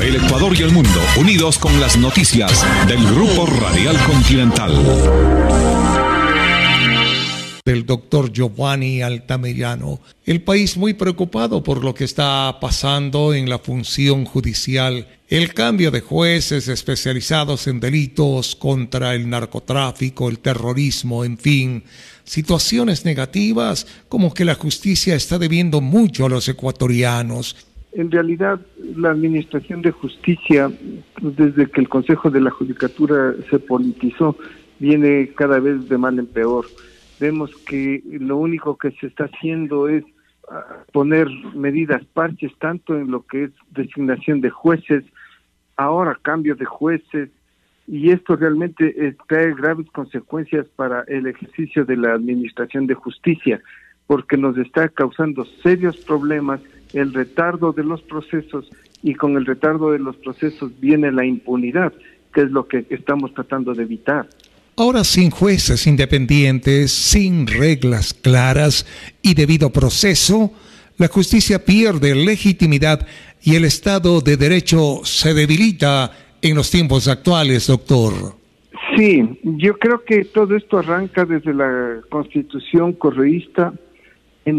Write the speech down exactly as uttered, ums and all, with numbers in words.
El Ecuador y el mundo unidos con las noticias del Grupo Radial Continental. Del doctor Giovanni Altamirano. El país muy preocupado por lo que está pasando en la función judicial. El cambio de jueces especializados en delitos contra el narcotráfico, el terrorismo, en fin, situaciones negativas como que la justicia está debiendo mucho a los ecuatorianos. En realidad, la Administración de Justicia, desde que el Consejo de la Judicatura se politizó, viene cada vez de mal en peor. Vemos que lo único que se está haciendo es poner medidas parches, tanto en lo que es designación de jueces, ahora cambio de jueces, y esto realmente eh, trae graves consecuencias para el ejercicio de la Administración de Justicia, porque nos está causando serios problemas el retardo de los procesos, y con el retardo de los procesos viene la impunidad, que es lo que estamos tratando de evitar. Ahora, sin jueces independientes, sin reglas claras y debido proceso, la justicia pierde legitimidad y el Estado de Derecho se debilita en los tiempos actuales, doctor. Sí, yo creo que todo esto arranca desde la Constitución correísta,